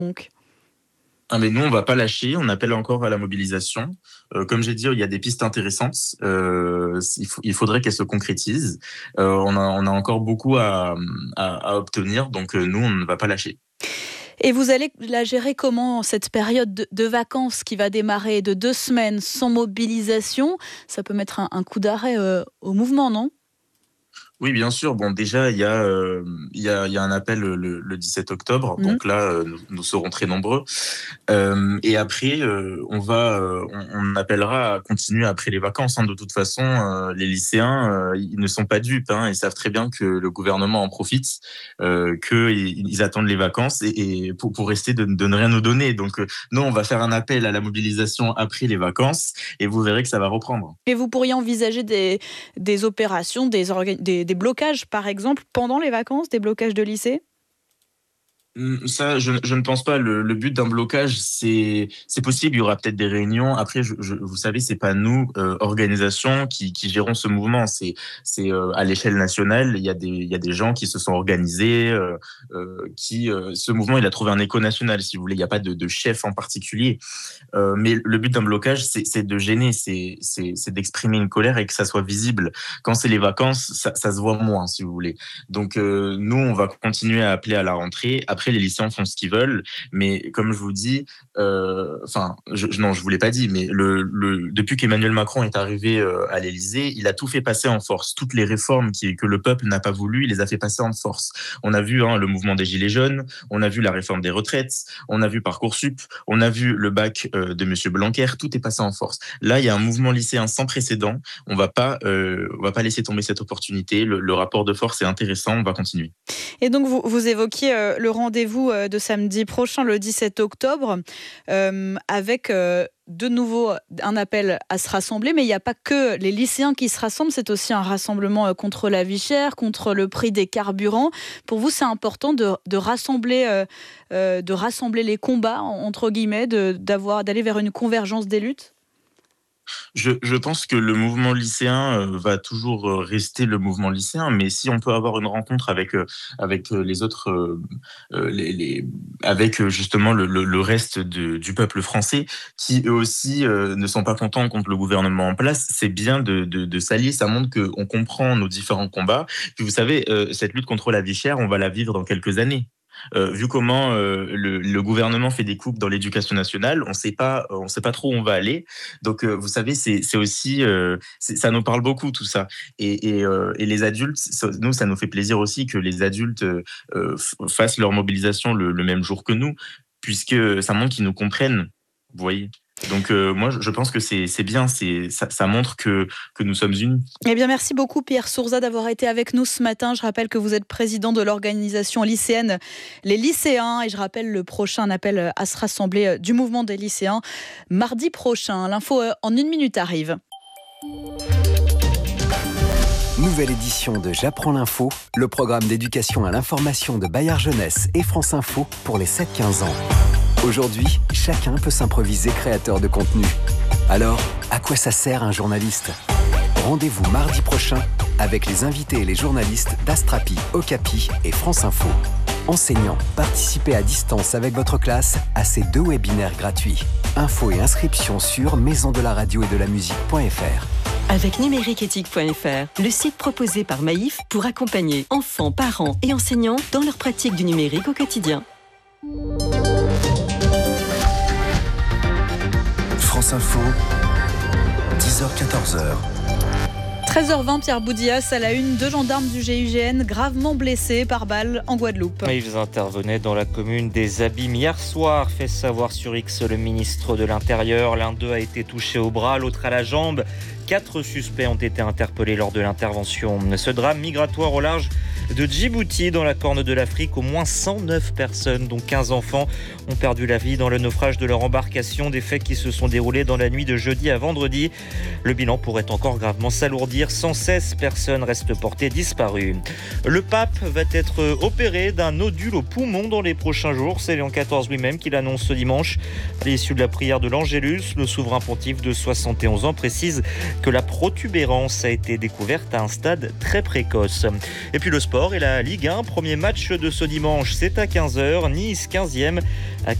donc? Ah mais nous, on va pas lâcher, on appelle encore à la mobilisation. Comme j'ai dit, il y a des pistes intéressantes. Il faudrait qu'elles se concrétisent. On a encore beaucoup à obtenir, donc nous, on ne va pas lâcher. Et vous allez la gérer comment, cette période de vacances qui va démarrer de 2 semaines sans mobilisation? Ça peut mettre un coup d'arrêt, au mouvement, non? Oui, bien sûr. Bon, déjà, il y a un appel le 17 octobre. Mmh. Donc là, nous serons très nombreux. Et après, on appellera à continuer après les vacances, hein. De toute façon, les lycéens, ils ne sont pas dupes, hein. Ils savent très bien que le gouvernement en profite, qu'ils attendent les vacances et pour rester de ne rien nous donner. Donc, nous, on va faire un appel à la mobilisation après les vacances et vous verrez que ça va reprendre. Et vous pourriez envisager des opérations, des blocages, par exemple, pendant les vacances, des blocages de lycée? Ça, je ne pense pas. Le but d'un blocage, c'est possible. Il y aura peut-être des réunions. Après, vous savez, c'est pas nous, organisation, qui gérons ce mouvement. C'est à l'échelle nationale. Il y a des gens qui se sont organisés, ce mouvement, il a trouvé un écho national, si vous voulez. Il n'y a pas de chef en particulier. Mais le but d'un blocage, c'est de gêner, c'est d'exprimer une colère et que ça soit visible. Quand c'est les vacances, ça se voit moins, si vous voulez. Donc, nous, on va continuer à appeler à la rentrée. Après, les lycéens font ce qu'ils veulent, mais comme je vous dis, non, je vous l'ai pas dit, mais depuis qu'Emmanuel Macron est arrivé à l'Élysée, il a tout fait passer en force. Toutes les réformes que le peuple n'a pas voulu, il les a fait passer en force. On a vu, hein, le mouvement des Gilets jaunes, on a vu la réforme des retraites, on a vu Parcoursup, on a vu le bac de Monsieur Blanquer, tout est passé en force. Là, il y a un mouvement lycéen sans précédent. On va pas laisser tomber cette opportunité. Le rapport de force est intéressant. On va continuer. Et donc, vous évoquiez le rendez-vous de samedi prochain, le 17 octobre, avec de nouveau un appel à se rassembler. Mais il n'y a pas que les lycéens qui se rassemblent, c'est aussi un rassemblement contre la vie chère, contre le prix des carburants. Pour vous, c'est important de rassembler les combats, entre guillemets, d'aller vers une convergence des luttes? Je pense que le mouvement lycéen va toujours rester le mouvement lycéen, mais si on peut avoir une rencontre avec les autres, avec justement le reste du peuple français, qui eux aussi ne sont pas contents contre le gouvernement en place, c'est bien de s'allier. Ça montre qu'on comprend nos différents combats. Puis vous savez, cette lutte contre la vie chère, on va la vivre dans quelques années. Vu comment le gouvernement fait des coupes dans l'éducation nationale, on sait pas trop où on va aller. Donc, vous savez, c'est aussi, ça nous parle beaucoup tout ça. Et les adultes, nous, ça nous fait plaisir aussi que les adultes fassent leur mobilisation le même jour que nous, puisque ça montre qu'ils nous comprennent. Vous voyez. Donc, moi, je pense que c'est bien. Ça montre que nous sommes unis. Eh bien, merci beaucoup Pierre Sourza d'avoir été avec nous ce matin. Je rappelle que vous êtes président de l'organisation lycéenne Les Lycéens et je rappelle le prochain appel à se rassembler du mouvement des lycéens mardi prochain. L'info en 1 minute arrive. Nouvelle édition de J'apprends l'info, le programme d'éducation à l'information de Bayard Jeunesse et France Info pour les 7-15 ans. Aujourd'hui, chacun peut s'improviser créateur de contenu. Alors, à quoi ça sert un journaliste ? Rendez-vous mardi prochain avec les invités et les journalistes d'Astrapi, Okapi et France Info. Enseignants, participez à distance avec votre classe à ces 2 webinaires gratuits. Infos et inscriptions sur maisondelaradio-et-de-la-musique.fr. Avec numériqueéthique.fr, le site proposé par Maïf pour accompagner enfants, parents et enseignants dans leur pratique du numérique au quotidien. France Info, 10h-14h. 13h20, Pierre Boudias à la une, 2 gendarmes du GIGN gravement blessés par balle en Guadeloupe. Ils intervenaient dans la commune des Abîmes hier soir, fait savoir sur X le ministre de l'Intérieur. L'un d'eux a été touché au bras, l'autre à la jambe. 4 suspects ont été interpellés lors de l'intervention. Ce drame migratoire au large de Djibouti, dans la Corne de l'Afrique, au moins 109 personnes, dont 15 enfants, ont perdu la vie dans le naufrage de leur embarcation. Des faits qui se sont déroulés dans la nuit de jeudi à vendredi. Le bilan pourrait encore gravement s'alourdir. 116 personnes restent portées disparues. Le pape va être opéré d'un nodule au poumon dans les prochains jours. C'est Léon XIV lui-même qui l'annonce ce dimanche. À l'issue de la prière de l'Angélus, le souverain pontife de 71 ans précise que la protubérance a été découverte à un stade très précoce. Et puis le sport. sport et la Ligue 1. Premier match de ce dimanche, c'est à 15h. Nice 15e